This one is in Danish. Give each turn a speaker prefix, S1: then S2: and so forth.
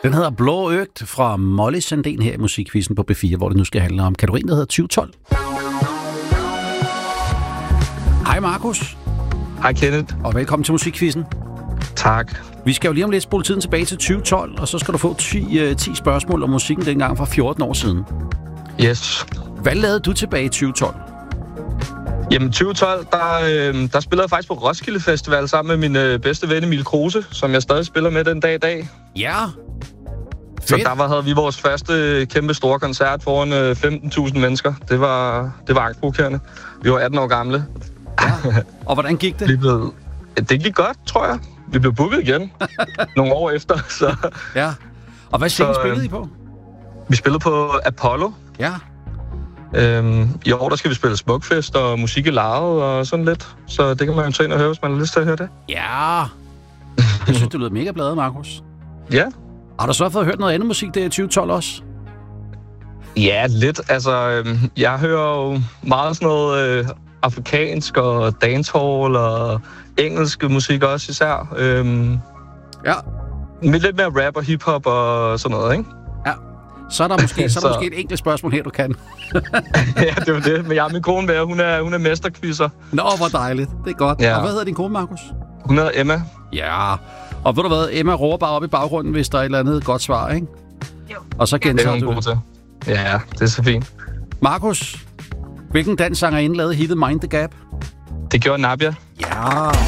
S1: Den hedder Blå Øgt fra Molly Sandén her i Musikquizzen på B4, hvor det nu skal handle om kategorien, der hedder 2012. Hej Markus.
S2: Hej Kenneth.
S1: Og velkommen til Musikquizzen.
S2: Tak.
S1: Vi skal jo lige om lidt spole tiden tilbage til 2012, og så skal du få 10 spørgsmål om musikken dengang for 14 år siden.
S2: Yes.
S1: Hvad lavede du tilbage i 2012?
S2: Jamen 2012, der spillede jeg faktisk på Roskilde Festival sammen med min bedste ven Emil Kruse, som jeg stadig spiller med den dag i dag.
S1: Ja.
S2: Så der havde vi vores første kæmpe store koncert foran 15.000 mennesker. Det var angstprovokerende. Vi var 18 år gamle.
S1: Ja. Og hvordan gik det?
S2: Det gik godt, tror jeg. Vi blev booket igen nogle år efter. Så.
S1: Ja. Og hvad scene spillede I på?
S2: Vi spillede på Apollo.
S1: Ja.
S2: I år der skal vi spille Smukfest og musik i Laret og sådan lidt. Så det kan man jo tage ind og høre, hvis man har lyst til at høre det.
S1: Ja. Jeg synes, det lyder mega bladet, Markus.
S2: Ja.
S1: Har du så fået hørt noget andet musik der i 2012 også?
S2: Ja, lidt. Altså, jeg hører jo meget sådan noget afrikansk og dancehall og engelsk musik også især.
S1: Ja.
S2: Med lidt mere rap og hiphop og sådan noget, ikke?
S1: Ja. Så er der måske, måske et enkelt spørgsmål her, du kan.
S2: Ja, det var det. Men jeg har min kone med, hun er mesterquizzer.
S1: Nå, hvor dejligt. Det er godt.
S2: Ja.
S1: Og hvad hedder din kone, Markus?
S2: Hun hedder Emma.
S1: Ja. Og ved du hvad, Emma råber bare op i baggrunden, hvis der er et eller andet godt svar, ikke? Jo. Og så gentager du det.
S2: Ja, det er så fint.
S1: Markus, hvilken dansk sangerinde lavede hittet Mind the Gap?
S2: Det gjorde Nabia.
S1: Ja.